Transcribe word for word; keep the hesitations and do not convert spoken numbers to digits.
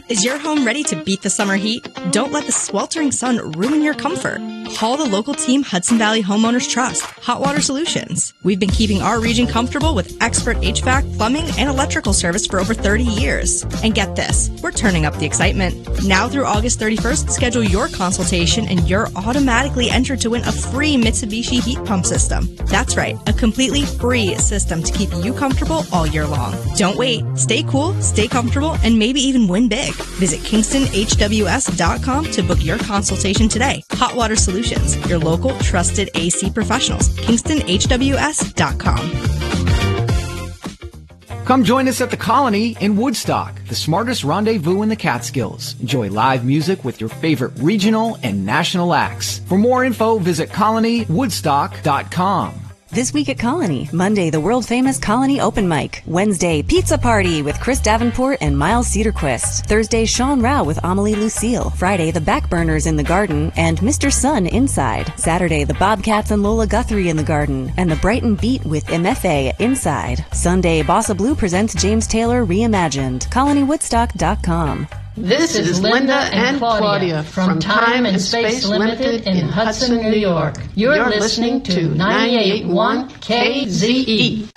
Is your home ready to beat the summer heat? Don't let the sweltering sun ruin your comfort. Call the local team Hudson Valley Homeowners Trust, Hot Water Solutions. We've been keeping our region comfortable with expert H V A C, plumbing, and electrical service for over thirty years. And get this, we're turning up the excitement. Now through August thirty-first, schedule your consultation and you're automatically entered to win a free Mitsubishi heat pump system. That's right, a completely free system to keep you comfortable all year long. Don't wait. Stay cool, stay comfortable, and maybe even win big. Visit Kingston H W S dot com to book your consultation today. Hot Water Solutions, your local trusted A C professionals. Kingston H W S dot com. Come join us at the Colony in Woodstock, the smartest rendezvous in the Catskills. Enjoy live music with your favorite regional and national acts. For more info, visit colony woodstock dot com. This week at Colony, Monday, the world-famous Colony Open Mic. Wednesday, Pizza Party with Chris Davenport and Miles Cedarquist. Thursday, Sean Rao with Amelie Lucille. Friday, the Backburners in the Garden and Mister Sun inside. Saturday, the Bobcats and Lola Guthrie in the Garden and the Brighton Beat with M F A inside. Sunday, Bossa Blue presents James Taylor Reimagined. colony woodstock dot com. This is Linda and Claudia from Time and Space Limited in Hudson, New York. You're listening to ninety-eight point one K Z E.